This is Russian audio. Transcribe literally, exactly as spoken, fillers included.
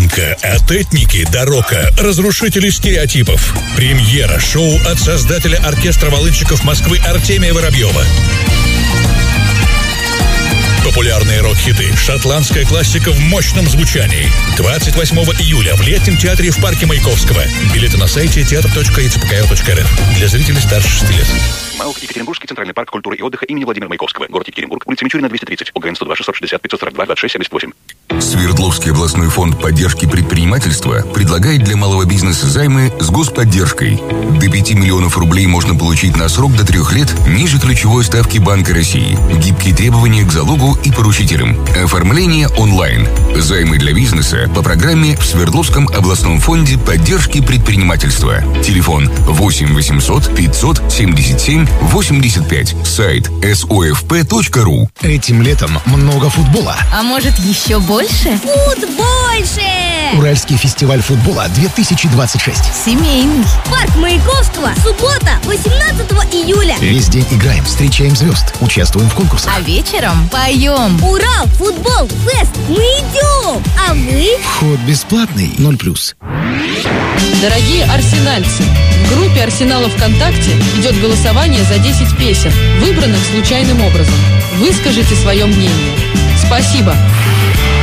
Новинка от Этники до рока. Разрушители стереотипов. Премьера шоу от создателя оркестра волынщиков Москвы Артемия Воробьева. Популярные рок-хиты, шотландская классика в мощном звучании. двадцать восьмого июля в Летнем театре в парке Маяковского. Билеты на сайте театр точка и цэ пэ ка эл точка эр эф. Для зрителей старше шести лет. МАУК Екатеринбургский центральный парк культуры и отдыха имени Владимира Маяковского. Город Екатеринбург, улица Мичурина, двести тридцать. ОГРН сто два шестьсот шестьдесят пятьсот сорок два двадцать шесть семьдесят восемь. Свердловский областной фонд поддержки предпринимательства предлагает для малого бизнеса займы с господдержкой. До пяти миллионов рублей можно получить на срок до трех лет ниже ключевой ставки Банка России. Гибкие требования к залогу и поручителям. Оформление онлайн. Займы для бизнеса по программе в Свердловском областном фонде поддержки предпринимательства. Телефон восемь восемьсот пятьсот семьдесят семь восемьдесят пять. Сайт эс о эф пэ точка ру. Этим летом много футбола. А может, еще больше? Футбольше! Уральский фестиваль футбола две тысячи двадцать шесть. Семейный. Парк Маяковского. Суббота, восемнадцатого июля. Весь день играем, встречаем звезд, участвуем в конкурсах. А вечером поем. Урал, футбол, фест. Мы идем. А вы? Вход бесплатный, ноль плюс. Дорогие арсенальцы, в группе Арсенала ВКонтакте идет голосование за десять песен, выбранных случайным образом. Выскажите свое мнение. Спасибо.